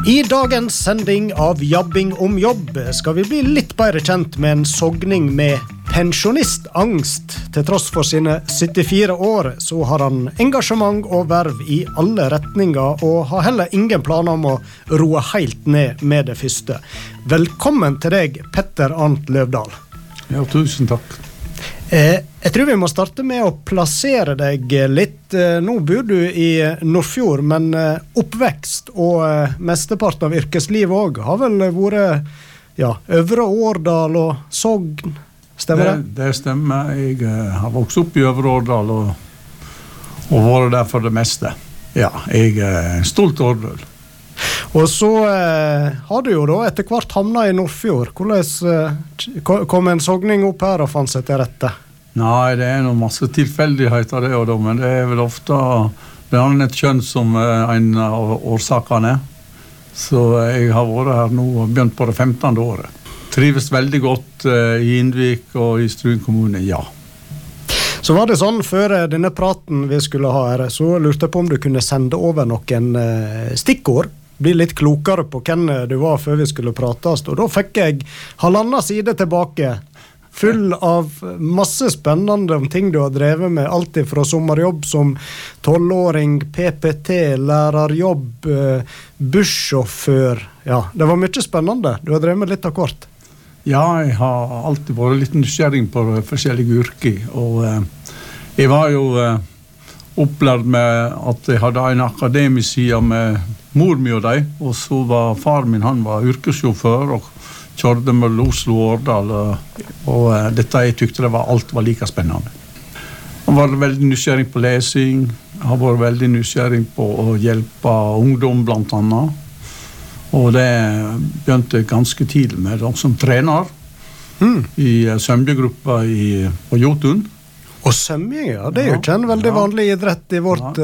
I dagens sending av Jabbing om jobb skal vi bli litt bedre kjent med en sogning med pensjonistangst. Til tross for sine 74 år så har han engasjement og verv i alle retninger og har heller ingen planer om å roe helt ned med det første. Velkommen til deg, Petter Arnt Løvdahl. Ja, tusen takk. Jeg tror vi må starte med å plassere deg litt. Nå bor du i Nordfjord, men oppvekst og mesteparten av yrkeslivet også har vel vært Øvre Årdal og Sogn, stemmer det? Det stemmer. Jeg har vokst opp i Øvre Årdal og vært der for det meste. Ja, jeg er stolt Årdal. Og så har du jo da etter hvert havnet i Nordfjord. Hvordan kom en sogning opp her og fant seg til rette? Nei, det er noe masse tilfeldigheter det og da, men det er vel ofte det annet kjønn som en av årsakene. Så jeg har vært her nå og begynt på det 15. året. Trives veldig godt i Innvik og i Stryn kommune, ja. Så var det sånn, før denne praten vi skulle ha her, så lurte jeg på om du kunne sende over noen stikkord, bli litt klokere på hvem du var før vi skulle prates, og da fikk jeg 1,5 side tilbake, full av masse spennende om ting du har drevet med, alt fra sommerjobb som 12-åring, PPT, lærerjobb, bussjåfør. Ja, det var mye spennende. Du har drevet med litt av hvert. Ja, jeg har alltid vært litt nysgjerrig på forskjellige yrker, og jeg var jo opplært med at jeg hadde en akademisk side med mor mi og deg, og så var far min, han var yrkessjåfør og kjørte med Oslo og Årdal, og dette jeg tykte alt var like spennende. Jeg var veldig nysgjerrig på lesing, jeg har vært veldig nysgjerrig på å hjelpe ungdom blant annet, og det begynte ganske tidlig med de som trener i sømjegruppa på Jotun. Og sømjing, ja, det er jo ikke en veldig vanlig idrett i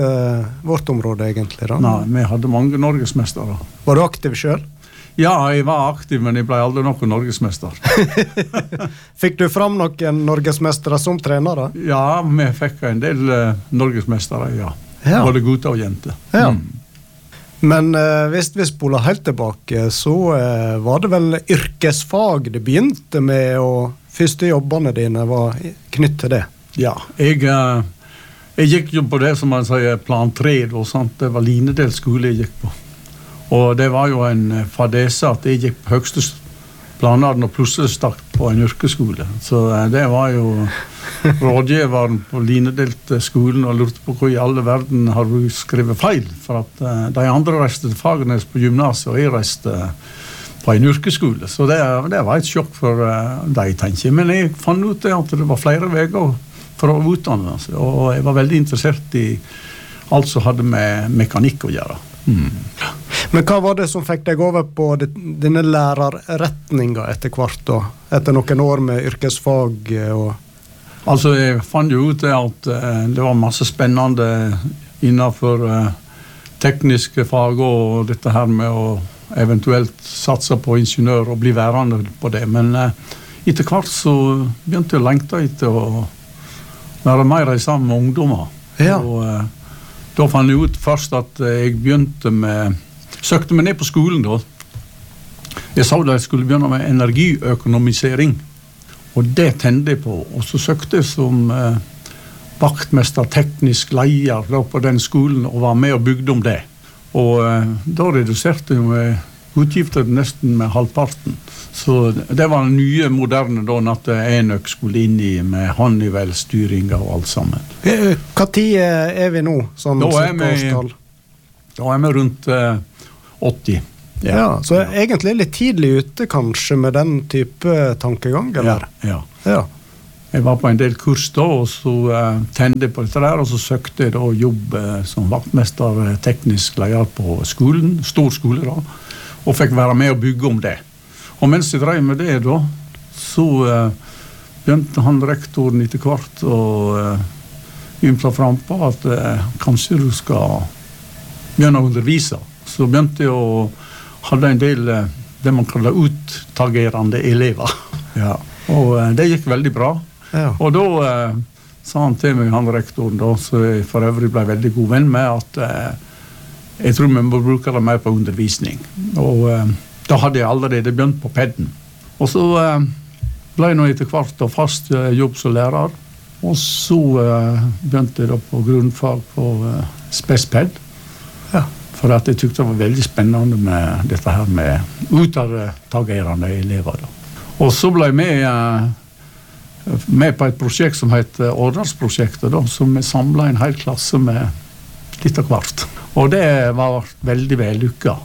vårt område egentlig da. Nei, vi hadde mange norgesmestere. Var du aktiv selv? Ja, jeg var aktiv, men jeg ble aldri noen norgesmester. Fikk du fram noen norgesmestere som trenere? Ja, vi fikk en del norgesmestere, ja. Både gutter og jenter. Ja. Men hvis vi spoler helt tilbake, så var det vel yrkesfag det begynte med, og første jobbene dine var knytt til det? Ja, jeg gikk jo på det som man sier plan 3, og sant? Det var Linedel skole jeg gikk på. Og det var jo en fadese at jeg gikk på høgste planaren og plutselig stakk på en yrkesskole. Så det var jo rådgiveren på Linedelt skolen og lurte på hvor i alle verden har du skrevet feil. For at de andre reiste til Fagernes på gymnaset, og jeg reiste på en yrkesskole. Så det var et sjokk for de, tenker jeg. Men jeg fant ut at det var flere veier for å utdanne. Og jeg var veldig interessert i alt som hadde med mekanikk å gjøre. Men hva var det som fikk deg over på denne lærerretningen etter hvert da? Etter noen år med yrkesfag og... Altså, jeg fant jo ut at det var masse spennende innenfor tekniske fag og dette her med å eventuelt satse på ingeniør og bli værende på det. Men etter hvert så begynte jeg å lengte etter å være mer sammen med ungdommer. Ja. Og da fant jeg ut først at jeg begynte søkte meg ned på skolen da. Jeg sa da jeg skulle begynne med energiøkonomisering, og det tente jeg på. Og så søkte jeg som vaktmester, teknisk leder da på den skolen, og var med og bygde om det. Og da reduserte jeg utgifter nesten med halvparten. Så det var den nye moderne da, at Enøk skulle inn i med Honeywell-styring og alt sammen. Hva tid er vi nå? Sånn da er vi rundt 80. Ja, så egentlig litt tidlig ute kanskje med den type tankegang, eller? Ja. Ja. Jeg var på en del kurs da, og så tente jeg på dette der, og så søkte jeg da jobb som vaktmester, teknisk leder på skolen, stor skole da, og fikk være med og bygge om det. Og mens jeg drev med det da, så begynte han rektoren etter hvert å ymta frem på at kanskje du skal begynne å undervise. Så begynte jeg å hadde en del det man kaller uttagerende elever. Ja. Og det gikk veldig bra. Ja. Og da sa han til meg, han rektoren da, så jeg for øvrig ble veldig god venn med, at jeg tror vi må bruke det mer på undervisning. Og da hadde jeg allerede begynt på pedden. Og så ble jeg nå etter hvert da fast jobb som lærer. Og så begynte jeg da på grunnfag på spesped. Ja. For at jeg tykte det var veldig spennende med dette her med utagerende elever. Da. Og så ble jeg med på et prosjekt som heter Årdalsprosjektet, da, som vi samlet en hel klasse med litt av hvert. Og det var veldig vellykket.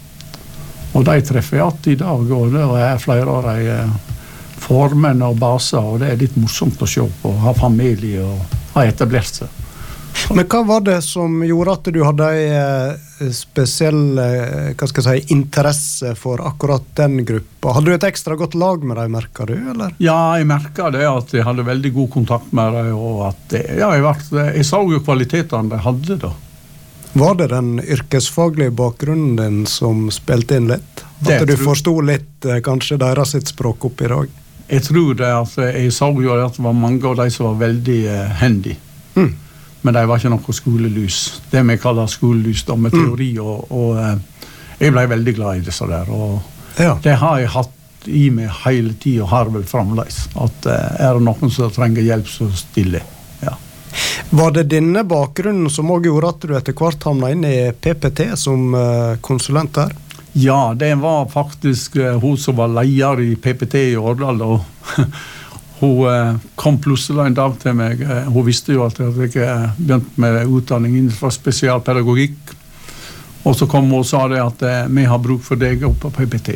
Og de treffer jeg alltid i dag, og det er flere av de formenn og baser, og det er litt morsomt å se på, ha familie og ha etablert seg. Men hva var det som gjorde at du hadde en spesiell hva skal jeg si, interesse for akkurat den gruppa? Hadde du et ekstra godt lag med dem, merket du, eller? Ja, jeg merket det at jeg hadde veldig god kontakt med dem, og at jeg så jo kvalitetene de hadde da. Var det den yrkesfaglige bakgrunnen din som spilte inn litt? At du forstod litt kanskje deres sitt språk opp i dag? Jeg tror det, at jeg så jo at det var mange av de som var veldig handy. Men det var ikke noe skolelys. Det vi kaller skolelys da, med teori, og jeg ble veldig glad i disse der. Og det har jeg hatt i meg hele tiden, og har vel fremdeles. At er det noen som trenger hjelp, så stille. Ja. Var det denne bakgrunnen som også gjorde at du etter hvert havnet inn i PPT som konsulent der? Ja, det var faktisk hun som var leder i PPT i Årdal, og hun kom plutselig en dag til meg. Hun visste jo at jeg begynte med utdanning innenfor spesialpedagogikk. Og så kom hun og sa det at vi har bruk for deg oppe på PPT.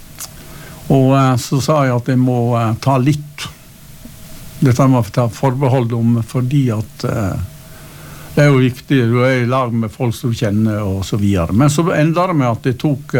Og så sa jeg at jeg må ta litt. Dette må jeg ta forbehold om, fordi at det er jo viktig. Du er i lag med folk som du kjenner, og så videre. Men så enda det med at jeg tok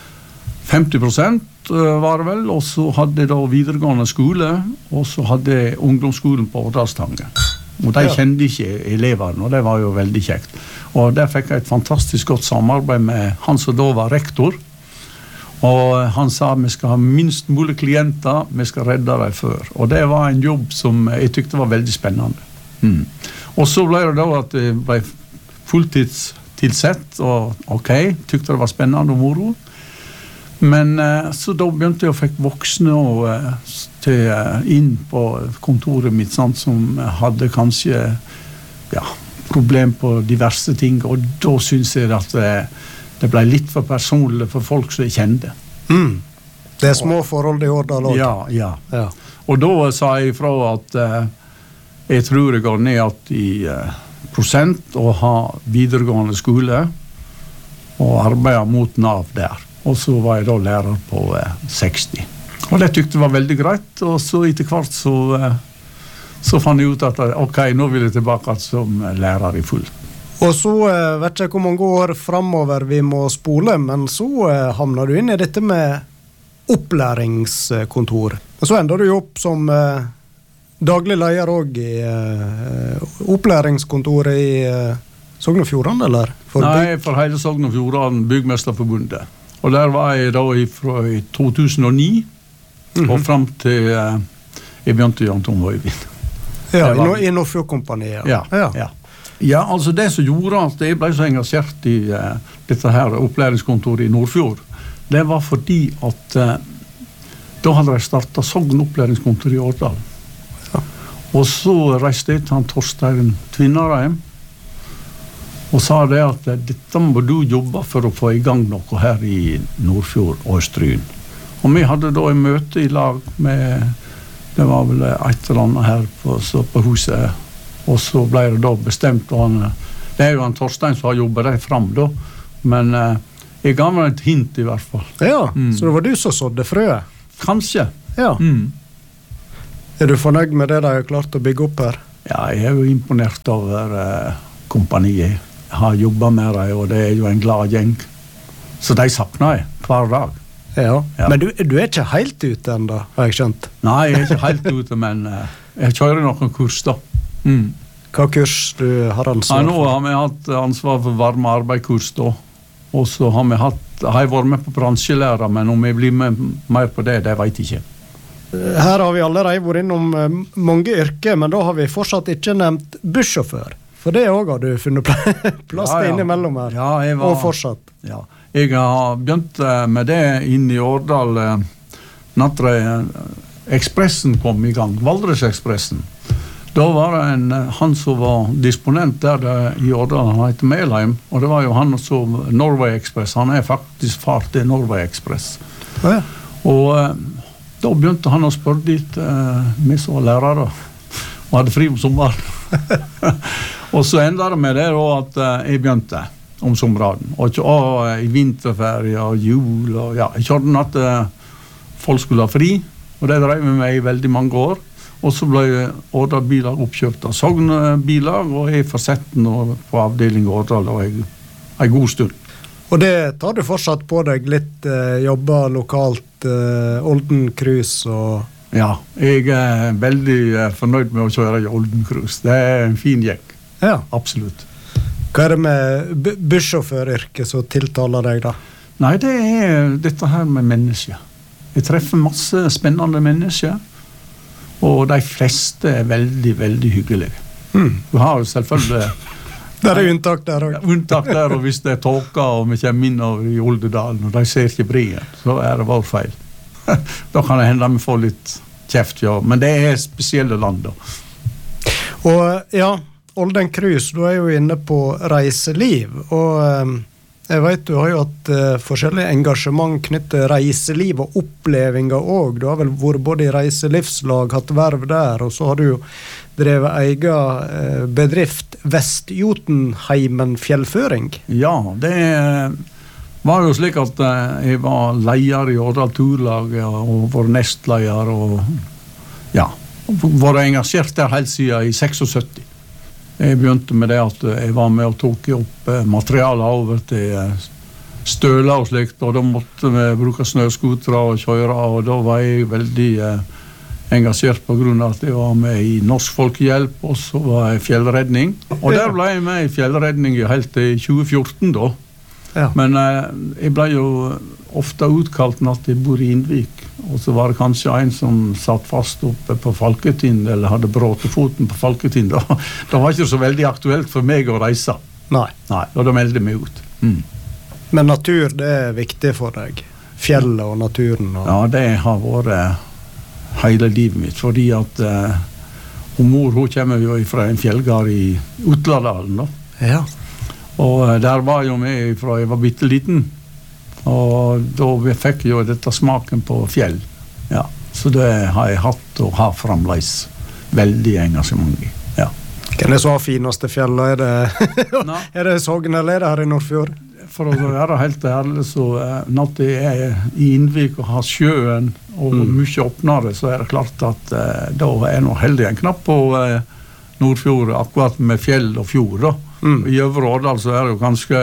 50%, var det vel, og så hadde jeg da videregående skole, og så hadde jeg ungdomsskolen på Årdalstangen. Og de kjente ikke eleverne, og det var jo veldig kjekt. Og der fikk jeg et fantastisk godt samarbeid med han som da var rektor, og han sa vi skal ha minst mulig klienter, vi skal redde dem før. Og det var en jobb som jeg tykte var veldig spennende. Og så ble det da at jeg ble fulltidstilsett, og tykte det var spennende og moro. Men så da begynte jeg å fikk voksne inn på kontoret mitt, sant, som hadde kanskje problem på diverse ting, og da synes jeg at det ble litt for personlig for folk som jeg kjente. Det er små forhold i Årdal også. Ja. Og da sa jeg ifra at jeg tror jeg går ned at i prosent å ha videregående skole og arbeide mot NAV der. Og så var jeg da lærer på 60. Og det tykte jeg var veldig greit, og så etter hvert så fant jeg ut at nå vil jeg tilbake som lærer i fullt. Og så vet jeg hvor mange år fremover vi må spole, men så havner du inn i dette med opplæringskontor. Og så ender du jo opp som daglig leder også i opplæringskontoret i Sogn og Fjordane, eller? Nei, for hele Sogn og Fjordane, Byggmesterforbundet. Og der var jeg da fra 2009 og frem til jeg begynte i Jan Tom Høyvind. Ja, i Nordfjordkompaniet. Ja, altså det som gjorde at jeg ble så engasjert i dette her opplæringskontoret i Nordfjord, det var fordi at da hadde jeg startet Sogn opplæringskontor i Årdal. Og så reiste jeg til han Torstein Tvinnareim, og sa det at dette må du jobbe for å få i gang noe her i Nordfjord og Stryn. Og vi hadde da en møte i lag med, det var vel et eller annet her på huset, og så ble det da bestemt, og det er jo han Torstein som har jobbet det frem da, men jeg ga meg et hint i hvert fall. Ja, så det var du som sådde frøet? Kanskje. Ja. Er du fornøyd med det de har klart å bygge opp her? Ja, jeg er jo imponert over kompaniet. Jeg har jobbet med dem, og det er jo en glad gjeng. Så de savner jeg hver dag. Ja. Men du er ikke helt ute enda, har jeg skjønt? Nei, jeg er ikke helt ute, men jeg kjører noen kurs da. Hva kurs du har ansvar for? Nå har vi hatt ansvar for varme arbeidskurs da. Og så har jeg vært med på bransjelærer, men om jeg blir med mer på det vet jeg ikke. Her har vi allerede vært innom mange yrker, men da har vi fortsatt ikke nevnt bussjåfør. For det også har du funnet plass til innimellom her. Ja, og fortsatt. Ja. Jeg har begynt med det inn i Årdal når Ekspressen kom i gang, Valdresekspressen. Da var det han som var disponent der i Årdal, han heter Melheim, og det var jo han som Norway Express, han faktisk far til Norway Express. Ja. Og da begynte han å spørre dit, vi som var lærere, og hadde fri om sommeren. Og så enda det med det da at jeg begynte om sommeren, og i vinterferie og jul, og ja, jeg kjørte at folk skulle ha fri, og det drev vi med i veldig mange år. Og så ble Årdal biler oppkjøpt av Sogn-biler, og jeg fortsatte nå på avdeling Årdal en god stund. Og det tar du fortsatt på deg litt, jobber lokalt, Olden Cruise og... Ja, jeg veldig fornøyd med å kjøre i Olden Cruise. Det en fin gjeng. Ja. Absolutt. Hva det med bussjåføryrket som tiltaler deg da? Nei, det dette her med mennesker. Jeg treffer masse spennende mennesker, og de fleste veldig, veldig hyggelige. Du har jo selvfølgelig... Det unntak der også. Unntak der, og hvis det tåka, og vi kommer inn over i Oldedalen, og de ser ikke brien, så det vår feil. Da kan det hende vi får litt kjeft, ja. Men det spesielle land, da. Og ja, Olden Cruise, du jo inne på reiseliv, og... Jeg vet du har jo hatt forskjellige engasjement knyttet til reiseliv og opplevinger også. Du har vel vært både i reiselivslag, hatt verv der, og så har du jo drevet egen bedrift Vest-Jotunheimen fjellføring. Ja, det var jo slik at jeg var leder i Årdal Turlag og var nestleder og ja, var engasjert der helt siden i 76. Jeg begynte med det at jeg var med og tok opp materialet over til støler og slikt, og da måtte vi bruke snøskutere og kjøre, og da var jeg veldig engasjert på grunn av at jeg var med i Norsk Folkehjelp, og så var jeg fjellredning. Og der ble jeg med i fjellredning helt til 2014 da. Ja. Men jeg ble jo ofte utkalt når jeg bor i Innvik, og så var det kanskje en som satt fast oppe på Falketind, eller hadde bråtefoten på Falketind. Da var det ikke så veldig aktuelt for meg å reise. Nei. Nei, og da meldte jeg meg ut. Men natur, det viktig for deg? Fjellet og naturen? Og... Ja, det har vært hele livet mitt, fordi at mor, hun kommer jo fra en fjellgard i Utladalen, da. Ja. Og der var jo med fra jeg var bitteliten, og da fikk jeg jo dette smaken på fjell. Ja, så det har jeg hatt og har fremdeles veldig engasjement i. Ja. Hvem så har fineste fjellet? Er det Sogn eller er det her i Nordfjord? For å være helt ærlig, så når jeg i Innvik og har sjøen og mye åpnere, så er det klart at da er noe heldig en knapp på Nordfjord, akkurat med fjell og fjord da. I Øvre Årdal så er det jo ganske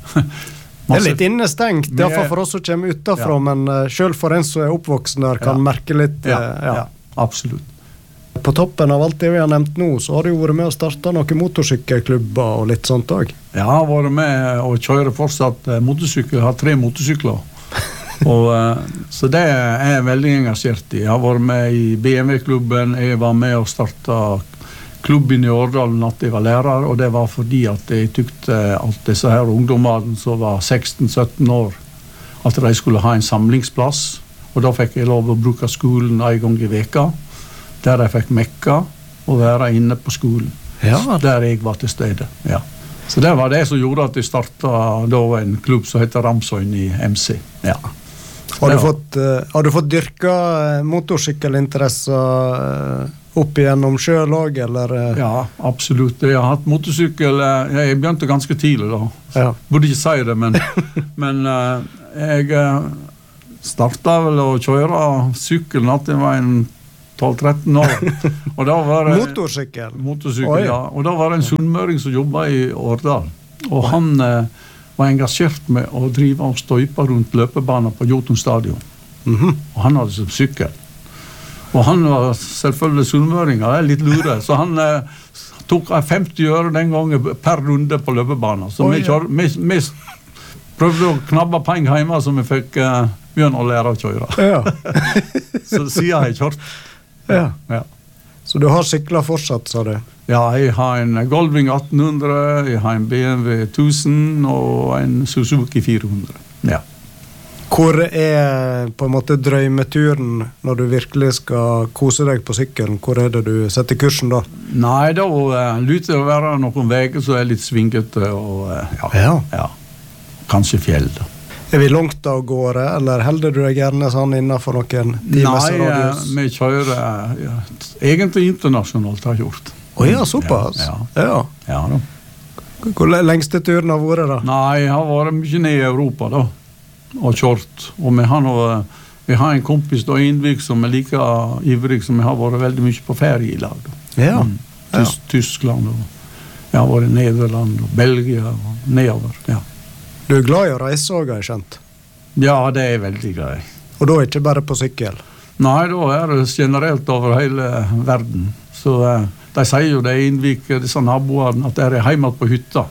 det litt innestengt, i hvert fall for oss som kommer utenfra, men selv for en som er oppvoksen der kan merke litt. Ja, absolutt. På toppen av alt det vi har nevnt nå, så har du jo vært med å starte noen motorsykkelklubber og litt sånt også. Ja, jeg har vært med og kjører fortsatt motorsykkel, jeg har 3 motorsykler. Og, så det er jeg veldig engasjert i. Jeg har vært med i BMW-klubben, jeg var med og startet klubben i Årdal at jeg var lærer, og det var fordi at jeg tykte at disse her ungdommene som var 16-17 år, at de skulle ha en samlingsplass, og da fikk jeg lov å bruke skolen en gang i veka, der jeg fikk mekka og være inne på skolen, der jeg var til stede. Ja. Så det var det som gjorde at jeg startet da en klubb som heter Ramsøyen i MC. Ja. Har du fått dyrka motorsykkelinteresser opp igjennom selv også, eller? Ja, absolutt. Jeg har hatt motorsykkel, jeg begynte ganske tidlig da. Ja. Burde ikke si det, men jeg startet vel å kjøre sykkelen at jeg var en 12-13 år. Og da var det, motorsykkel? Motorsykkel, ja. Og da var det en sunnmøring som jobbet i Årdal. Og han var engasjert med å drive og støype rundt løpebanen på Jotun stadion. Og han hadde som sykkel. Og han var selvfølgelig sunnmøringer, det litt lure, så han tok 50 øre den gangen per runde på løpebanen. Så vi prøvde å knabbe penger hjemme, så vi fikk begynne å lære å kjøre. Ja. Så siden har jeg kjørt. Ja. Så du har syklet fortsatt, sa du? Ja, jeg har en Goldwing 1800, jeg har en BMW 1000 og en Suzuki 400. Ja. Hvor på en måte drømmeturen når du virkelig skal kose deg på sykkelen? Hvor det du setter kursen da? Nei, da lytter det å være noen veger som litt svingete og ja. Kanskje fjell da. Vi langt av gårde, eller holder du deg gjerne sånn innenfor noen times radius? Nei, vi kjører egentlig internasjonalt har gjort. Ja, såpass? Ja da. Hvor lengste turen har vært da? Nei, jeg har vært mye ned i Europa da, og kjørt. Og vi har en kompis da i Innvik som like ivrig som jeg har vært veldig mye på ferie i lag. Ja. Tyskland, og jeg har vært i Nederland og Belgia og nedover, ja. Du glad i å reise også, har jeg skjønt? Ja, det veldig gøy. Og da ikke bare på sykkel? Nei, da det generelt over hele verden. Så de sier jo det i Innvik, disse naboene, at det hjemme på hytta.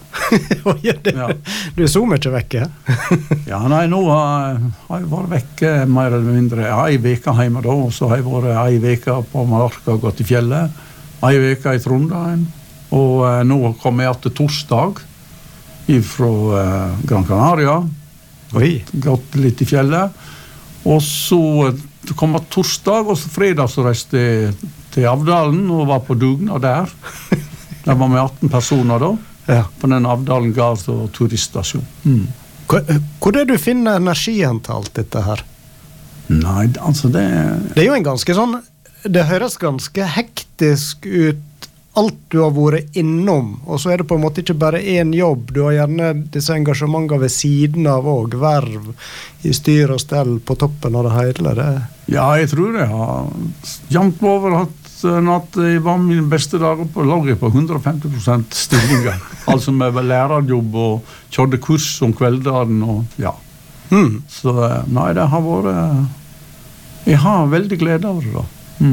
Du så mye vekke? Ja, nei, nå har jeg vært vekke mer eller mindre. Jeg har en veke hjemme da, og så har jeg vært en veke på Mallorca og gått i fjellet. En veke i Trondheim, og nå kommer jeg til torsdag fra Gran Canaria. Gått litt i fjellet. Og så kom jeg torsdag, og så fredag så reiste jeg til Avdalen og var på dugnad der. Der var med 18 personer da. Ja. På den Avdalen Gards- og turiststasjon. Hvor du finner energien til alt dette her? Nei, altså det er jo en ganske sånn, det høres ganske hektisk ut, alt du har vært innom, og så det på en måte ikke bare en jobb, du har gjerne disse engasjementer ved siden av og verv i styr og stell på toppen av det hele. Ja, jeg tror jeg har jevnt over at jeg var mine beste dager på laget på 150% stillinger. Altså med lærerjobb og kjørte kurs om kvelden og ja. Så nei, det har vært jeg har veldig glede av det da.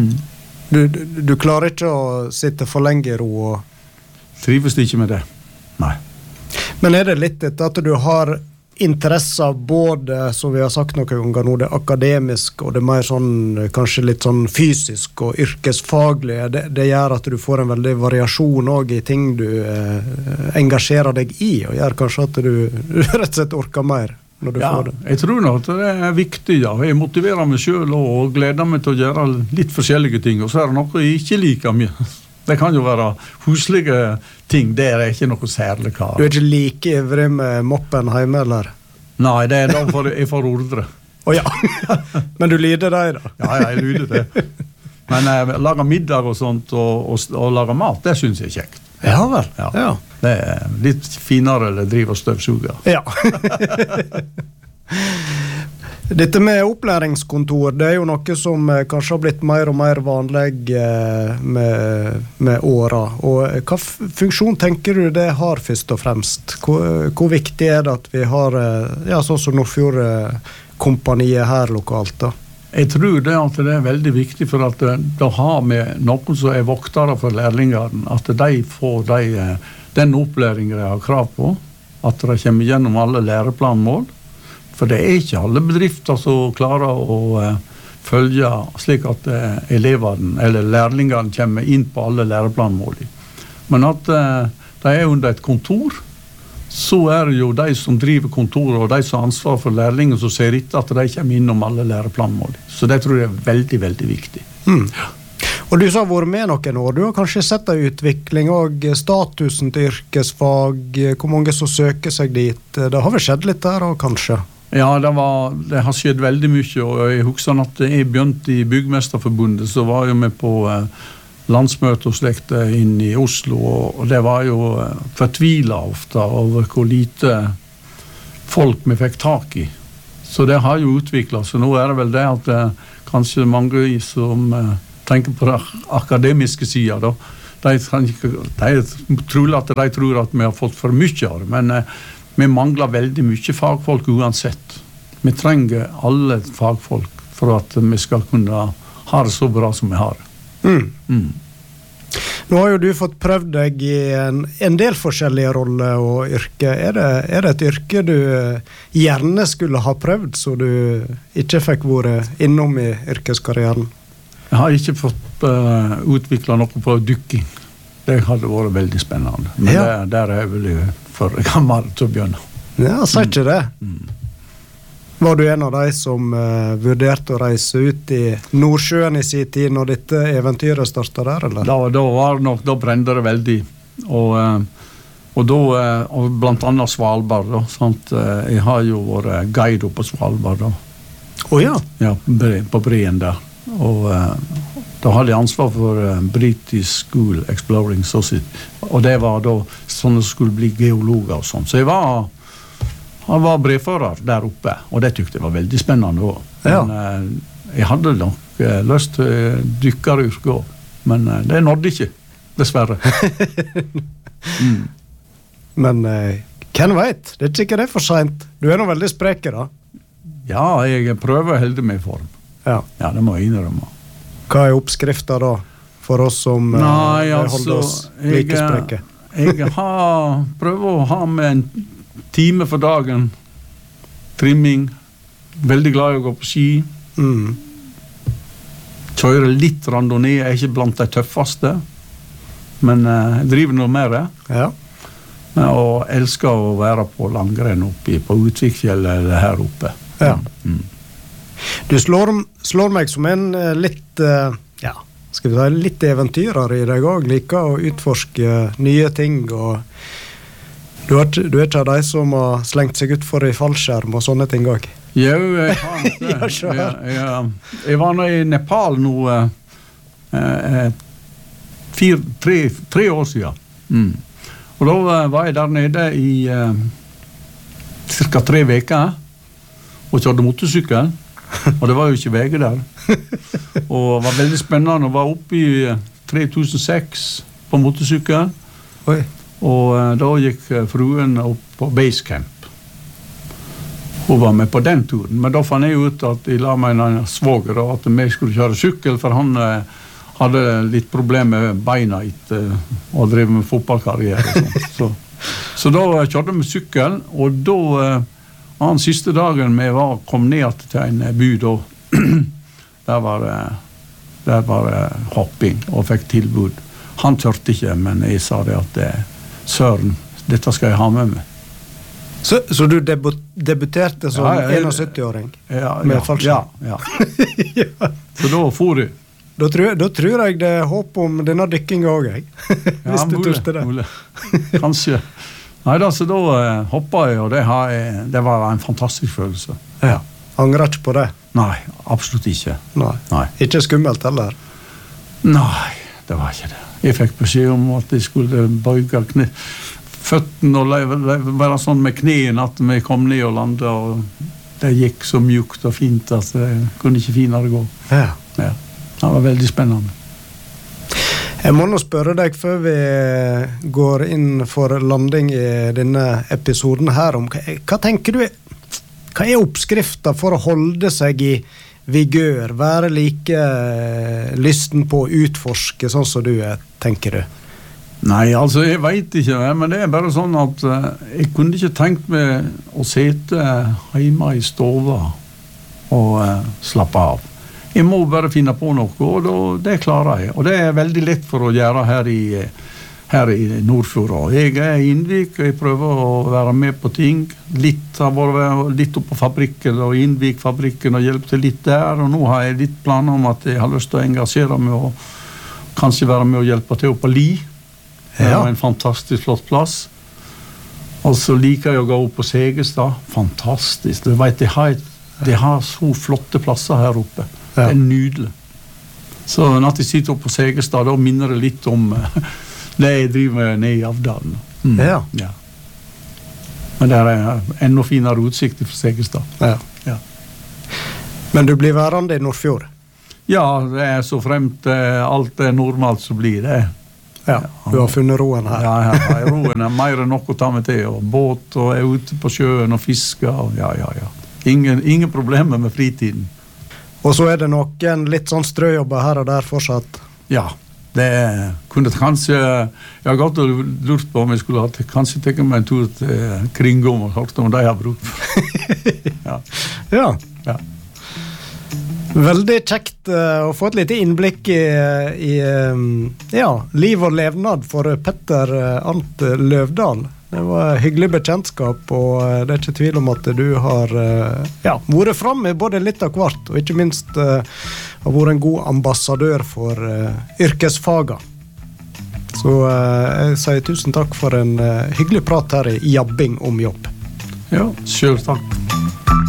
Du klarer ikke å sitte for lenge i ro og trives ikke med det. Nei. Men det litt etter at du har interesser både, som vi har sagt noen ganger nå, det akademisk og det mer sånn, kanskje litt sånn fysisk og yrkesfaglig, det gjør at du får en veldig variasjon også i ting du engasjerer deg i, og gjør kanskje at du rett og slett orker mer når du får det. Jeg tror nok at det viktig, ja. Jeg motiverer meg selv og gleder meg til å gjøre litt forskjellige ting, og så det noe jeg ikke liker mye. Det kan jo være huslige ting, det ikke noe særlig kar. Du ikke like ivrig med moppen hjemme, eller? Nei, det da jeg får ordre. Ja, men du lyder deg da? Ja, jeg lyder det. Men lager middag og sånt, og lager mat, det synes jeg kjekt. Ja vel, ja. Det litt finere eller driver støvsuger. Ja. Dette med opplæringskontor, det jo noe som kanskje har blitt mer og mer vanlig med åra. Og hva funksjon tenker du det har først og fremst? Hvor viktig det at vi har, ja, sånn som Nordfjord-kompaniet her lokalt da? Jeg tror det at det veldig viktig for at da har vi noen som voktere for lærlingene, at de får den opplæringen de har krav på, at de kommer gjennom alle læreplanmål. For det ikke alle bedrifter som klarer å følge slik at elevene eller lærlingene kommer inn på alle læreplanmål. Men at de under et kontor, så det jo de som driver kontoret og de som har ansvar for lærlingen som ser etter at de kommer innom alle læreplanmål. Så det tror jeg veldig, veldig viktig. Og du som har vært med noen år, du har kanskje sett en utvikling og statusen til yrkesfag, hvor mange som søker seg dit. Det har vel skjedd litt der også, kanskje? Ja, det har skjedd veldig mye, og jeg husker at jeg begynte i Byggmesterforbundet, så var jeg med på landsmøte og slekte inn i Oslo, og det var jo fortvilet ofte over hvor lite folk vi fikk tak i. Så det har jo utviklet, så nå det vel det at kanskje mange som tenker på den akademiske siden, da, de tror at vi har fått for mye av det, men vi mangler veldig mye fagfolk uansett. Vi trenger alle fagfolk for at vi skal kunne ha det så bra som vi har det. Nå har jo du fått prøvd deg i en del forskjellige roller og yrke. Det et yrke du gjerne skulle ha prøvd, så du ikke fikk vært innom i yrkeskarrieren? Jeg har ikke fått utviklet noe på dykking. Det hadde vært veldig spennende. Men der er jeg vel for gammel til å begynne. Ja, sa ikke det. Var du en av de som vurderte å reise ut i Nordsjøen i sin tid når dette eventyret startet der, eller? Da var det nok, da brente det veldig. Og blant annet Svalbard da, sant? Jeg har jo vært guide på Svalbard da. Ja? Ja, på Breen der. Og da hadde jeg ansvar for British School Exploring Society. Og det var da sånne som skulle bli geologer og sånn. Så han var brevfører der oppe, og det tykte jeg var veldig spennende også. Men jeg hadde nok lyst til dykkeryrke også, men det nådde ikke, dessverre. Men hvem vet? Det er ikke sikkert det for sent. Du er nå veldig spreke da. Ja, jeg prøver å holde meg i form. Ja, det må jeg innrømme. Hva er oppskriften da, for oss som holder oss like spreke? Jeg prøver å ha med en time for dagen, trimming, veldig glad i å gå på ski, kjøre litt randonee, jeg er ikke blant de tøffeste, men jeg driver noe med det, og elsker å være på langrenn oppe på Utvikfjellet eller her oppe. Du slår meg som en litt, skal vi si, litt eventyrer i deg også, liker å utforske nye ting, og du er ikke av de som har slengt seg ut for i fallskjerm og sånne ting også? Jo, jeg har det. Jeg var nå i Nepal nå 3 år siden. Og da var jeg der nede i cirka 3 veker og kjørte motorsykkel. Og det var jo ikke veger der. Og det var veldig spennende å være oppe i 3006 på motorsykkel. Oi. Og da gikk fruen opp på basecamp. Hun var med på den turen, men da fann jeg ut at jeg la meg en svoger og at vi skulle kjøre sykkel, for han hadde litt problemer med beina etter å drive med fotballkarriere og sånt. Så da kjørte vi sykkel, og da den siste dagen vi kom ned til en by da, der var hopping og fikk tilbud. Han tørte ikke, men jeg sa det at Søren, dette skal jeg ha med meg. Så du debuterte som 71-åring med fallskjerm? Ja. Så da for jeg. Da tror jeg det er håp om denne dykking også, jeg. Hvis du tørste det. Mulig. Kanskje. Nei, så da hoppet jeg, og det var en fantastisk følelse. Ja. Angrer ikke på det? Nei, absolutt ikke. Nei. Ikke skummelt heller? Nei, det var ikke det. Jeg fikk beskjed om at jeg skulle bøyge føttene og være sånn med knien at vi kom ned og landet, og det gikk så mjukt og fint at det kunne ikke finere gå. Ja. Det var veldig spennende. Jeg må nå spørre deg før vi går inn for landing i denne episoden her om hva tenker du hva er oppskriften for å holde seg i vigør, være like lysten på å utforske sånn som du tenker du? Nei, altså jeg vet ikke, men det er bare sånn at jeg kunne ikke tenkt meg å sitte hjemme i stova og slappe av. Jeg må bare finne på noe, og det klarer jeg. Og det er veldig lett for å gjøre her i Nordfjord. Jeg er i Innvik, og jeg prøver å være med på ting. Har vært litt oppe på fabrikken og Innvik-fabrikken og hjelpe til litt der. Og nå har jeg litt planer om at jeg har lyst til å engasjere meg og kanskje være med og hjelpe til oppe på Li. Det er en fantastisk flott plass. Og så liker jeg å gå opp på Segestad. Fantastisk. Du vet, de har så flotte plasser her oppe. Det er nydelig. Så når jeg sitter oppe på Segestad, da minner det litt om det jeg driver ned i Avdalen. Ja. Men det er enda finere utsikt fra Segestad. Ja. Men du blir værende i Nordfjord? Ja, det er så fremt alt er normalt så blir det. Ja, du har funnet roen her. Ja, roen er mer enn nok å ta med til, og båt, og er ute på sjøen og fisker, og ja. Ingen problemer med fritiden. Og så er det noen litt sånn strøjobber her og der fortsatt? Ja, det kunne kanskje, jeg har gått og lurt på om jeg skulle kanskje tenke meg en tur til Kringom og hørt om de har brukt. Ja. Veldig kjekt å få et lite innblikk i liv og levnad for Petter Arnt Løvdahl. Det var hyggelig bekjentskap, og det ikke tvil om at du har vært fram med både litt av hvert, og ikke minst har vært en god ambassadør for yrkesfaga. Så jeg sier tusen takk for en hyggelig prat her i Jabbing om jobb. Ja, selv takk.